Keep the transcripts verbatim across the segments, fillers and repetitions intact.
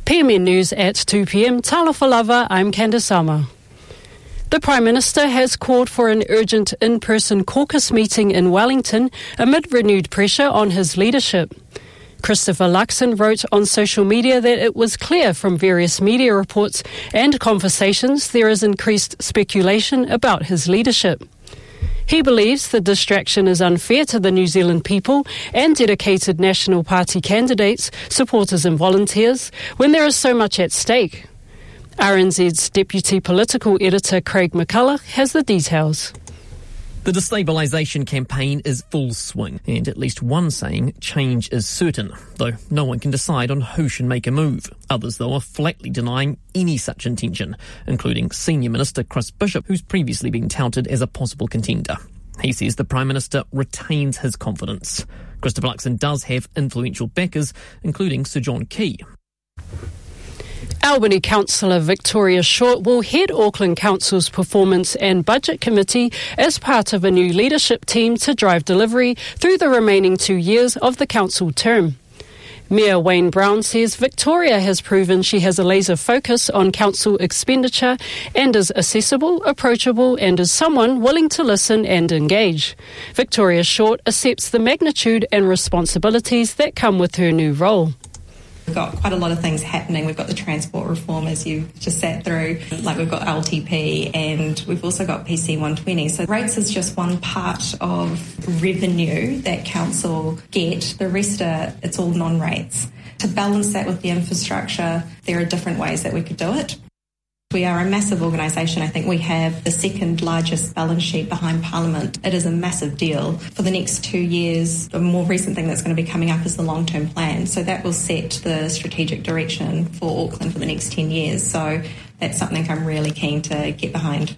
P M N News at two p.m. Talofa lava, I'm Candice Ama. The Prime Minister has called for an urgent in-person caucus meeting in Wellington amid renewed pressure on his leadership. Christopher Luxon wrote on social media that it was clear from various media reports and conversations there is increased speculation about his leadership. He believes the distraction is unfair to the New Zealand people and dedicated National Party candidates, supporters and volunteers when there is so much at stake. R N Z's Deputy Political Editor Craig McCulloch has the details. The destabilisation campaign is full swing, and at least one saying change is certain, though no one can decide on who should make a move. Others, though, are flatly denying any such intention, including Senior Minister Chris Bishop, who's previously been touted as a possible contender. He says the Prime Minister retains his confidence. Christopher Luxon does have influential backers, including Sir John Key. Albany Councillor Victoria Short will head Auckland Council's Performance and Budget Committee as part of a new leadership team to drive delivery through the remaining two years of the council term. Mayor Wayne Brown says Victoria has proven she has a laser focus on council expenditure and is accessible, approachable and is someone willing to listen and engage. Victoria Short accepts the magnitude and responsibilities that come with her new role. We've got quite a lot of things happening. We've got the transport reform, as you just sat through, like we've got L T P and we've also got P C one twenty. So rates is just one part of revenue that council get. The rest are, it's all non-rates. To balance that with the infrastructure, there are different ways that we could do it. We are a massive organisation. I think we have the second largest balance sheet behind Parliament. It is a massive deal. For the next two years, the more recent thing that's going to be coming up is the long-term plan. So that will set the strategic direction for Auckland for the next ten years. So that's something I'm really keen to get behind.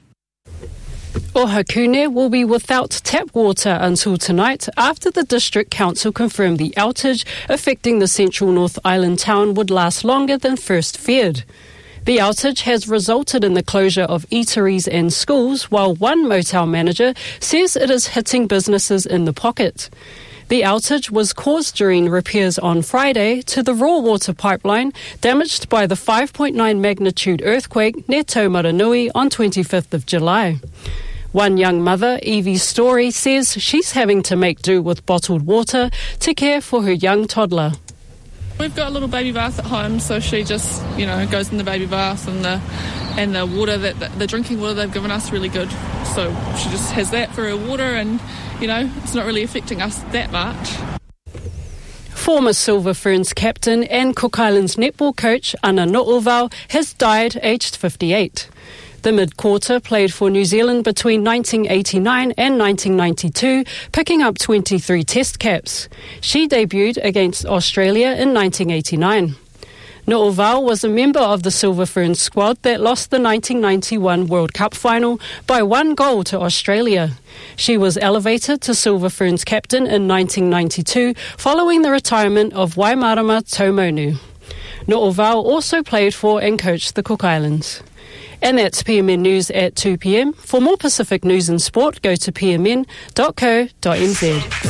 Ohakune will be without tap water until tonight after the District Council confirmed the outage affecting the central North Island town would last longer than first feared. The outage has resulted in the closure of eateries and schools, while one motel manager says it is hitting businesses in the pocket. The outage was caused during repairs on Friday to the raw water pipeline damaged by the five point nine magnitude earthquake near Taumaranui on twenty-fifth of July. One young mother, Evie Story, says she's having to make do with bottled water to care for her young toddler. We've got a little baby bath at home, so she just, you know, goes in the baby bath, and the and the water that the, the drinking water they've given us really good. So she just has that for her water, and you know, it's not really affecting us that much. Former Silver Ferns captain and Cook Islands netball coach Ana No'ovau has died aged fifty-eight. The mid-quarter played for New Zealand between nineteen eighty-nine and nineteen ninety-two, picking up twenty-three test caps. She debuted against Australia in nineteen eighty-nine. No'ovau was a member of the Silver Ferns squad that lost the nineteen ninety-one World Cup final by one goal to Australia. She was elevated to Silver Ferns captain in nineteen ninety-two following the retirement of Waimarama Taumonu. No'ovau also played for and coached the Cook Islands. And that's P M N News at two p.m. For more Pacific news and sport, go to p m n dot co dot n z.